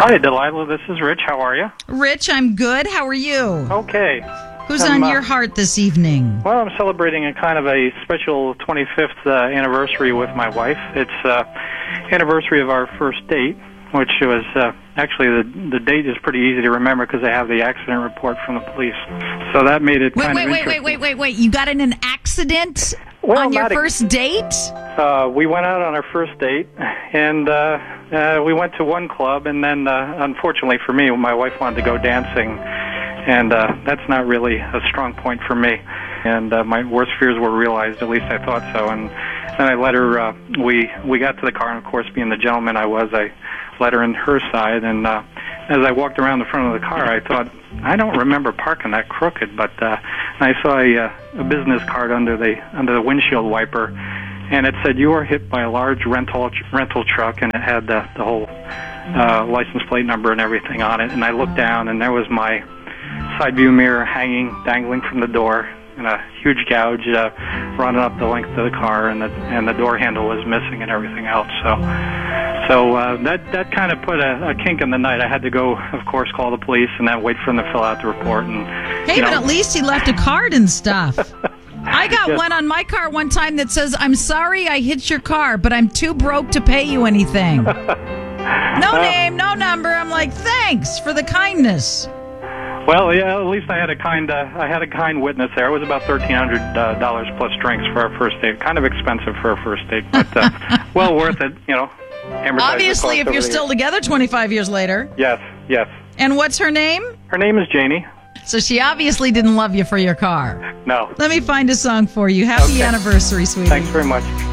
Hi, Delilah. This is Rich. How are you? Rich, I'm good. How are you? Okay. Who's on your heart this evening? Well, I'm celebrating a kind of a special 25th anniversary with my wife. It's anniversary of our first date, which was actually the date is pretty easy to remember because I have the accident report from the police. So that made it kind of interesting. Wait. You got in an accident on your first date? We went out on our first date, and we went to one club, and then unfortunately for me, my wife wanted to go dancing, and that's not really a strong point for me. And my worst fears were realized, at least I thought so. And then I let her, we got to the car, and of course, being the gentleman I was, I let her in her side, and as I walked around the front of the car, I thought, I don't remember parking that crooked, but I saw a business card under the windshield wiper, and it said, you were hit by a large rental truck, and it had the whole license plate number and everything on it. And I looked down, and there was my side view mirror dangling from the door, and a huge gouge running up the length of the car, and the door handle was missing and everything else. So that kind of put a kink in the night. I had to go, of course, call the police and then wait for them to fill out the report. And but at least he left a card and stuff. I got one on my car one time that says, I'm sorry I hit your car, but I'm too broke to pay you anything. No name, no number. I'm like, thanks for the kindness. Well, yeah, at least I had a kind witness there. It was about $1,300 plus drinks for our first date. Kind of expensive for a first date, but well worth it, Obviously, if you're still together 25 years later. Yes. And what's her name? Her name is Janie. So she obviously didn't love you for your car. No. Let me find a song for you. Happy anniversary, sweetie. Thanks very much.